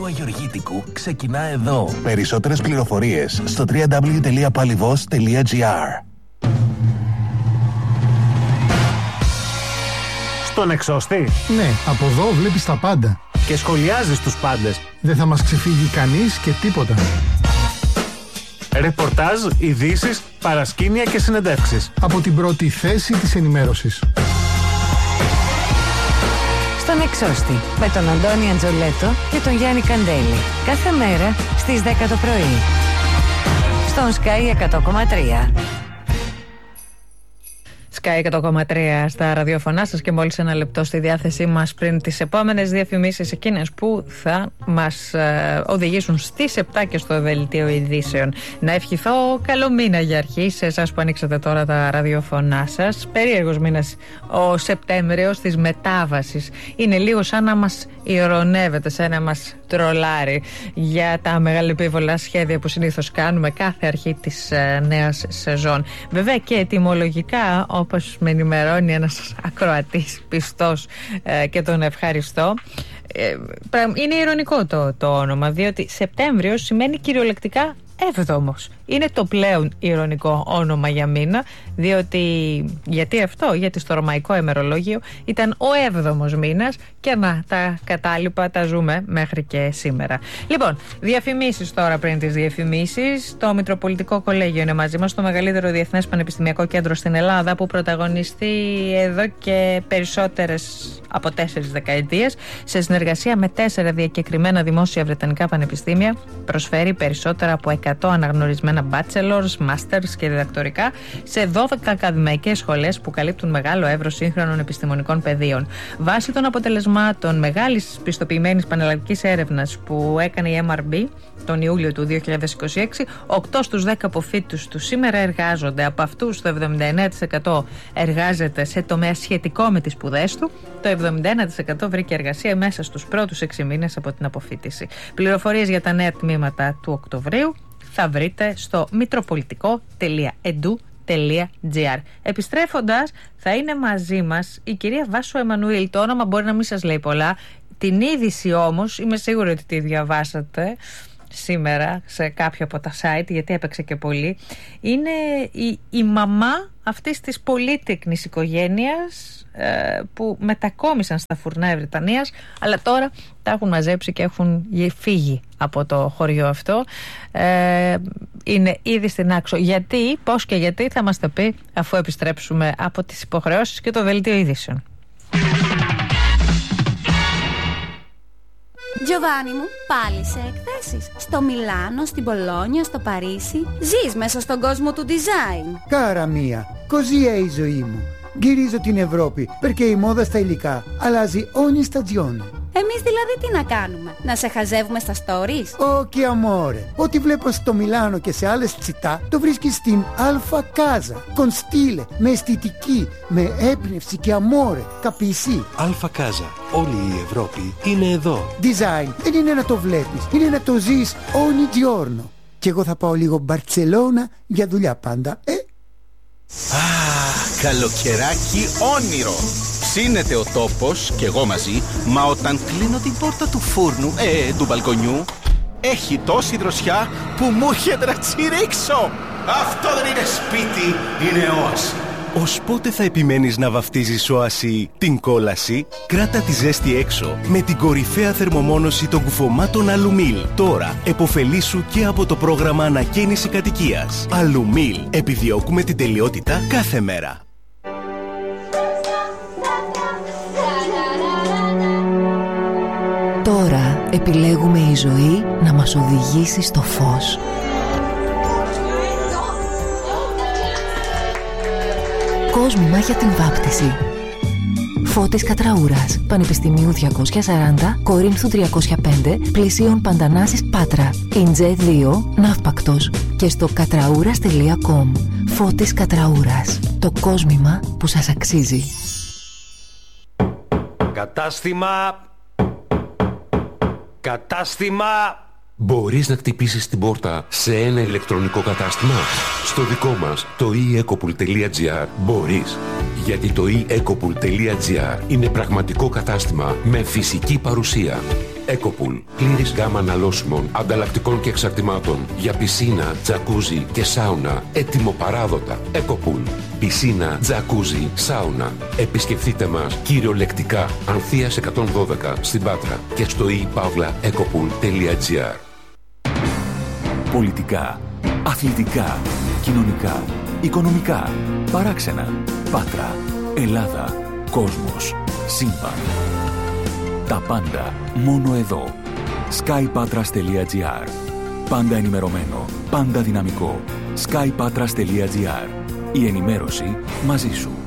του Αγιοργήτικου ξεκινά εδώ. Περισσότερες πληροφορίες στο www.palivos.gr. Στον εξώστη. Ναι, από εδώ βλέπεις τα πάντα. Και σχολιάζεις τους πάντες. Δεν θα μας ξεφύγει κανείς και τίποτα. Ρεπορτάζ, ειδήσεις, παρασκήνια και συνεντεύξεις. Από την πρώτη θέση της ενημέρωσης. Στον εξώστη με τον Αντώνη Αντζολέτο και τον Γιάννη Καντέλη. Κάθε μέρα στις 10 το πρωί. Στον Sky 100,3. Sky 100,3 στα ραδιοφωνά σας και μόλις ένα λεπτό στη διάθεσή μας πριν τις επόμενες διαφημίσεις, εκείνες που θα μας οδηγήσουν στις 7 και στο δελτίο ειδήσεων. Να ευχηθώ καλό μήνα για αρχή σε εσάς που ανοίξατε τώρα τα ραδιοφωνά σας. Περίεργος μήνας ο Σεπτέμβριος της μετάβασης. Είναι λίγο σαν να μας ειρωνεύεται, σαν να μας τρολάρει για τα μεγαλεπίβολα σχέδια που συνήθως κάνουμε κάθε αρχή της νέας σεζόν. Βέβαια και ετυμολογικά, όπως με ενημερώνει ένας ακροατής πιστός και τον ευχαριστώ, είναι ηρωνικό το όνομα, διότι Σεπτέμβριος σημαίνει κυριολεκτικά έβδομος. Είναι το πλέον ηρωνικό όνομα για μήνα, διότι γιατί αυτό, γιατί στο ρωμαϊκό ημερολόγιο ήταν ο 7ος μήνας και να τα κατάλοιπα τα ζούμε μέχρι και σήμερα. Λοιπόν, διαφημίσεις τώρα πριν τις διαφημίσεις. Το Μητροπολιτικό Κολέγιο είναι μαζί μας, το μεγαλύτερο διεθνές πανεπιστημιακό κέντρο στην Ελλάδα που πρωταγωνιστεί εδώ και περισσότερες από 4 δεκαετίες σε συνεργασία με 4 διακεκριμένα δημόσια βρετανικά πανεπιστήμια. Προσφέρει περισσότερα από 100 αναγνωρισμένα bachelors, masters και διδακτορικά σε 12 ακαδημαϊκές σχολές που καλύπτουν μεγάλο εύρος σύγχρονων επιστημονικών πεδίων. Βάσει των αποτελεσμάτων μεγάλης πιστοποιημένης πανελλαδικής έρευνας που έκανε η MRB τον Ιούλιο του 2026, 8 στους 10 αποφύτους του σήμερα εργάζονται. Από αυτούς το 79% εργάζεται σε τομέα σχετικό με τις σπουδές του. Το 71% βρήκε εργασία μέσα στους πρώτους 6 μήνες από την αποφύτιση. Πληροφορίες για τα νέα τμήματα του Οκτωβρίου θα βρείτε στο mitropolitiko.edu.gr. Επιστρέφοντας, θα είναι μαζί μας η κυρία Βάσο Εμμανουήλ. Το όνομα μπορεί να μην σας λέει πολλά. Την είδηση όμως είμαι σίγουρη ότι τη διαβάσατε σήμερα σε κάποιο από τα site, γιατί έπαιξε και πολύ. Είναι η μαμά αυτής της πολύτεκνης οικογένειας που μετακόμισαν στα φουρνά Βρετανίας, αλλά τώρα τα έχουν μαζέψει και έχουν φύγει από το χωριό αυτό. Είναι ήδη στην άξο. Γιατί, πώς και γιατί θα μας τα πει αφού επιστρέψουμε από τις υποχρεώσεις και το δελτίο ειδήσεων. Giovanni μου, πάλι σε εκθέσεις. Στο Μιλάνο, στην Πολόνια, στο Παρίσι. Ζεις μέσα στον κόσμο του design. Κάρα μία, così è η ζωή μου. Γυρίζω την Ευρώπη, perché η μόδα στα υλικά αλλάζει ogni stagione. Εμείς δηλαδή τι να κάνουμε, να σε χαζεύουμε στα stories? Όχι amore, ό,τι βλέπω στο Μιλάνο και σε άλλες τσιτά το βρίσκεις στην Alfa Casa. Con stile, με αισθητική, με έμπνευση και amore, capisci? Alfa Casa, όλη η Ευρώπη είναι εδώ. Design δεν είναι να το βλέπεις, είναι να το ζεις ogni giorno. Και εγώ θα πάω λίγο Μπαρτσελώνα για δουλειά πάντα, Καλοκαιράκι όνειρο. Ψήνεται ο τόπος και εγώ μαζί, μα όταν κλείνω την πόρτα του φούρνου, του μπαλκονιού, έχει τόση δροσιά που μου έρχεται να τσιρίξω. Αυτό δεν είναι σπίτι, είναι όαση. Ως πότε θα επιμένεις να βαφτίζεις όαση την κόλαση? Κράτα τη ζέστη έξω με την κορυφαία θερμομόνωση των κουφωμάτων Αλουμίλ. Τώρα εποφελήσου και από το πρόγραμμα ανακαίνιση κατοικίας. Αλουμίλ. Επιδιώκουμε την τελειότητα κάθε μέρα. Τώρα επιλέγουμε η ζωή να μας οδηγήσει στο φως. Κόσμημα για την βάπτιση. Φώτης Κατραούρας, Πανεπιστημίου 240, Κορίνθου 305, πλησίων Παντανάσης Πάτρα, Ιντζέ 2, Ναύπακτος και στο κατραούρας.com. Φώτης Κατραούρας, το κόσμημα που σας αξίζει. Κατάστημα. Μπορείς να χτυπήσεις την πόρτα σε ένα ηλεκτρονικό κατάστημα? Στο δικό μας, το eEcopool.gr, μπορείς. Γιατί το eEcopool.gr είναι πραγματικό κατάστημα με φυσική παρουσία. Ecopool. Πλήρης γάμα αναλώσιμων, ανταλλακτικών και εξαρτημάτων για πισίνα, τζακούζι και σάουνα. Έτοιμο παράδοτα. Ecopool. Πισίνα, τζακούζι, σάουνα. Επισκεφτείτε μας κυριολεκτικά Ανθείας 112 στην Πάτρα και στο e-ecopool.gr. Πολιτικά, αθλητικά, κοινωνικά, οικονομικά, παράξενα, Πάτρα, Ελλάδα, κόσμος, σύμπαν. Τα πάντα μόνο εδώ. skypatras.gr. Πάντα ενημερωμένο, πάντα δυναμικό. skypatras.gr. Η ενημέρωση μαζί σου.